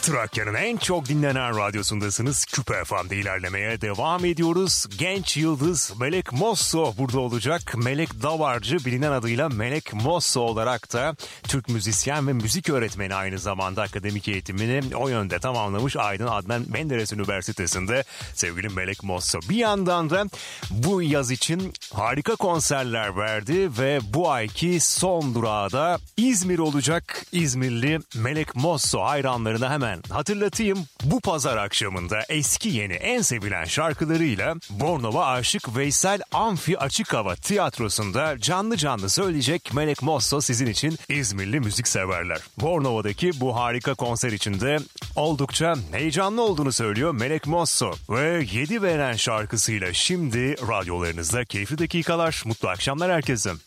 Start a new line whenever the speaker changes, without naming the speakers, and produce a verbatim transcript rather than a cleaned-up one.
Trakya'nın en çok dinlenen radyosundasınız. Küpe F M'de ilerlemeye devam ediyoruz. Genç yıldız Melek Mosso burada olacak. Melek Davarcı, bilinen adıyla Melek Mosso olarak da Türk müzisyen ve müzik öğretmeni, aynı zamanda akademik eğitimini o yönde tamamlamış Aydın Adnan Menderes Üniversitesi'nde sevgili Melek Mosso. Bir yandan da bu yaz için harika konserler verdi ve bu ayki son durağı da İzmir olacak. İzmirli Melek Mosso hayranlarına hemen hatırlatayım. Bu pazar akşamında eski yeni en sevilen şarkılarıyla Bornova Aşık Veysel Amfi Açık Hava Tiyatrosu'nda canlı canlı söyleyecek Melek Mosso sizin için İzmirli müzik severler. Bornova'daki bu harika konser içinde oldukça heyecanlı olduğunu söylüyor Melek Mosso ve yedi veren şarkısıyla şimdi radyolarınızda keyifli dakikalar, mutlu akşamlar herkese.